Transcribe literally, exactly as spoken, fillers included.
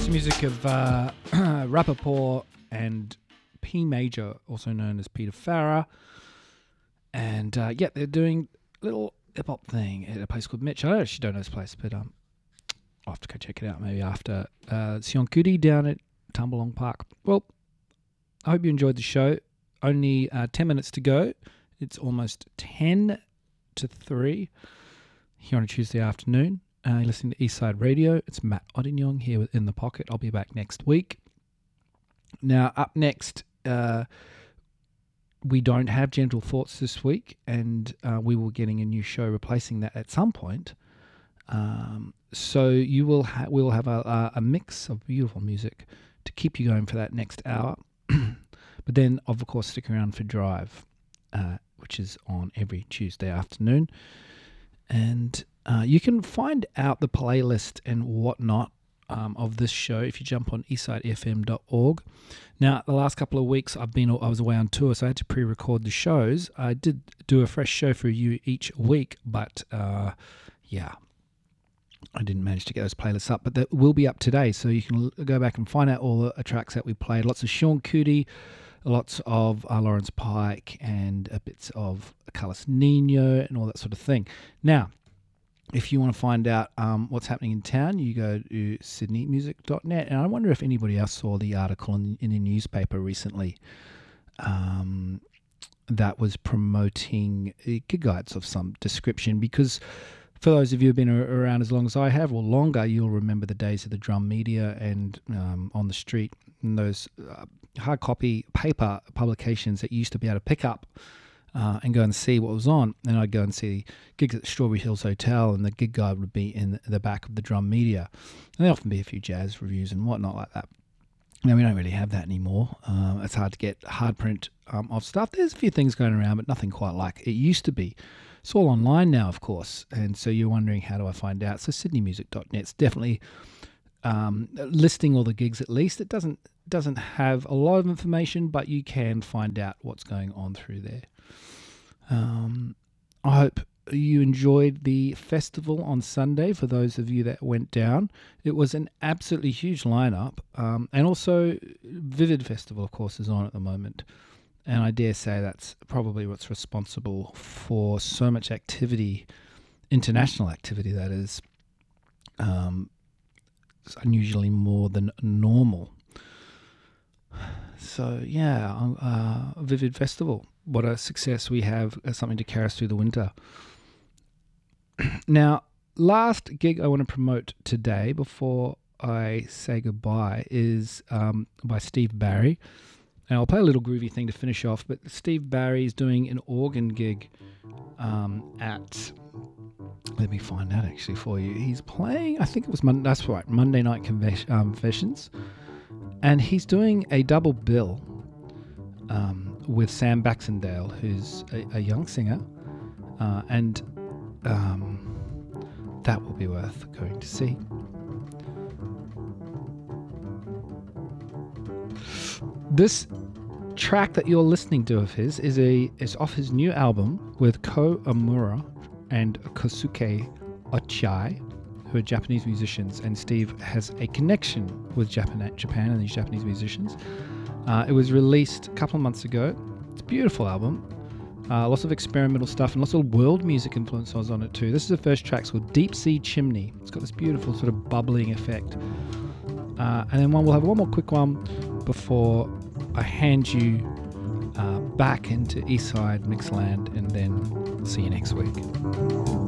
music of uh, Rappaport and P Major, also known as Peter Farah. And uh, yeah, they're doing a little hip hop thing at a place called Mitch. I actually don't know this place, but um, I'll have to go check it out maybe after. Uh, Sion Kuti down at Tumbalong Park. Well, I hope you enjoyed the show. Only uh, ten minutes to go. It's almost ten to three here on a Tuesday afternoon. Uh, you're listening to Eastside Radio. It's Matt Oddinyong here with In the Pocket. I'll be back next week. Now, up next, uh, we don't have Gentle Thoughts this week, and uh, we will be getting a new show replacing that at some point. Um, so you will ha- we will have a, a mix of beautiful music to keep you going for that next hour. But then, of course, stick around for Drive, uh, which is on every Tuesday afternoon. And uh, you can find out the playlist and whatnot um, of this show if you jump on eastside f m dot org. Now, the last couple of weeks I've been I was away on tour, so I had to pre-record the shows. I did do a fresh show for you each week, but uh, yeah, I didn't manage to get those playlists up. But they will be up today, so you can go back and find out all the tracks that we played. Lots of Sion Kuti, lots of uh, Lawrence Pike, and uh, bits of Carlos Nino and all that sort of thing. Now, if you want to find out um, what's happening in town, you go to sydney music dot net. And I wonder if anybody else saw the article in, in the newspaper recently um, that was promoting uh, gig guides of some description. Because for those of you who have been around as long as I have, or longer, you'll remember the days of the drum media and um, on the street, and those uh, hard copy paper publications that you used to be able to pick up uh, and go and see what was on. And I'd go and see gigs at the Strawberry Hills Hotel, and the gig guide would be in the back of the drum media. And there'd often be a few jazz reviews and whatnot like that. Now, we don't really have that anymore. Uh, it's hard to get hard print um, of stuff. There's a few things going around, but nothing quite like it used to be. It's all online now, of course. And so you're wondering, how do I find out? So sydney music dot net's definitely um, listing all the gigs at least. It doesn't doesn't have a lot of information, but you can find out what's going on through there. Um, I hope you enjoyed the festival on Sunday, for those of you that went down. It was an absolutely huge lineup. Um, and also Vivid Festival, of course, is on at the moment. And I dare say that's probably what's responsible for so much activity, international activity that is, um, it's unusually more than normal. So, yeah, uh, Vivid Festival. What a success we have as something to carry us through the winter. Now, last gig I want to promote today before I say goodbye is um, by Steve Barry. And I'll play a little groovy thing to finish off, but Steve Barry is doing an organ gig um, at, let me find out actually for you. He's playing, I think it was, Monday, that's right, Monday Night Conves- um, Confessions. And he's doing a double bill um, with Sam Baxendale, who's a, a young singer. Uh, and um, that will be worth going to see. This track that you're listening to of his is a is off his new album with Ko Amura and Kosuke Ochai, who are Japanese musicians, and Steve has a connection with Japan, Japan and these Japanese musicians. Uh, it was released a couple of months ago. It's a beautiful album. Uh, lots of experimental stuff and lots of world music influences on it too. This is the first track. It's called Deep Sea Chimney. It's got this beautiful sort of bubbling effect. Uh, and then one, we'll have one more quick one before I hand you uh, back into Eastside Mixland, and then see you next week.